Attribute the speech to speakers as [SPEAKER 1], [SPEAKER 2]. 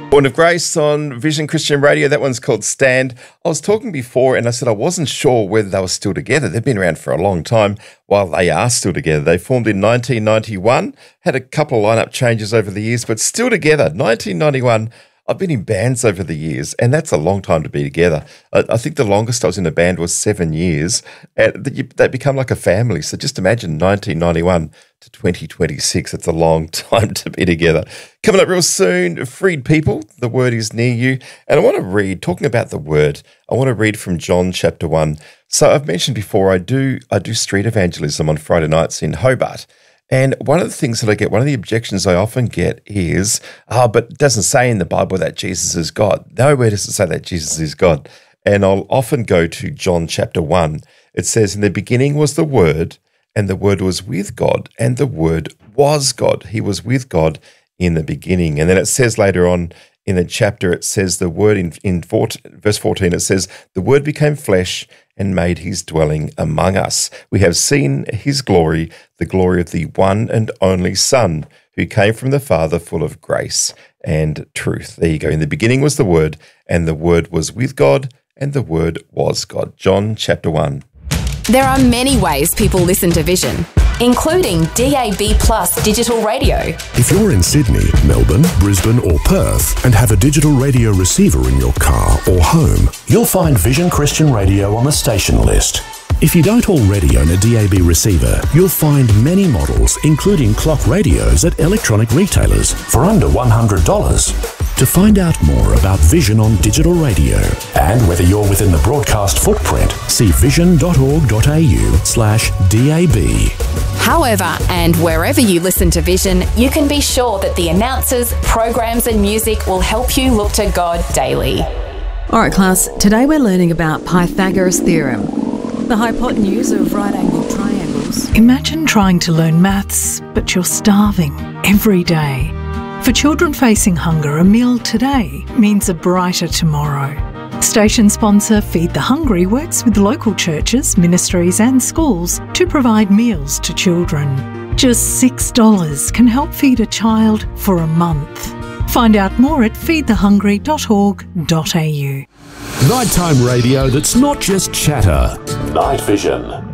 [SPEAKER 1] Born of Grace on Vision Christian Radio. That one's called Stand. I was talking before and I said I wasn't sure whether they were still together. They've been around for a long time. While they are still together, they formed in 1991, had a couple of lineup changes over the years, but still together. 1991. I've been in bands over the years, and that's a long time to be together. I think the longest I was in a band was 7 years. And they become like a family. So just imagine 1991 to 2026. It's a long time to be together. Coming up real soon, Freed People, the word is near you. And I want to read, talking about the word, I want to read from John chapter 1. So I've mentioned before, I do street evangelism on Friday nights in Hobart. And one of the things that I get, one of the objections I often get is, but it doesn't say in the Bible that Jesus is God. Nowhere does it say that Jesus is God. And I'll often go to John chapter 1. It says, in the beginning was the Word, and the Word was with God, and the Word was God. He was with God in the beginning. And then it says later on in the chapter, it says the Word in verse 14, it says, the Word became flesh and made his dwelling among us. We have seen his glory, the glory of the one and only Son, who came from the Father, full of grace and truth. There you go. In the beginning was the Word, and the Word was with God, and the Word was God. John chapter 1.
[SPEAKER 2] There are many ways people listen to Vision, including DAB+ digital radio.
[SPEAKER 3] If you're in Sydney, Melbourne, Brisbane or Perth and have a digital radio receiver in your car or home, you'll find Vision Christian Radio on the station list. If you don't already own a DAB receiver, you'll find many models, including clock radios at electronic retailers for under $100. To find out more about Vision on digital radio and whether you're within the broadcast footprint, see vision.org.au/DAB.
[SPEAKER 2] However, and wherever you listen to Vision, you can be sure that the announcers, programs and music will help you look to God daily.
[SPEAKER 4] All right, class, today we're learning about Pythagoras' theorem, the hypotenuse of right-angled triangles.
[SPEAKER 5] Imagine trying to learn maths, but you're starving every day. For children facing hunger, a meal today means a brighter tomorrow. Station sponsor Feed the Hungry works with local churches, ministries and schools to provide meals to children. Just $6 can help feed a child for a month. Find out more at feedthehungry.org.au.
[SPEAKER 3] Nighttime radio that's not just chatter. Night Vision.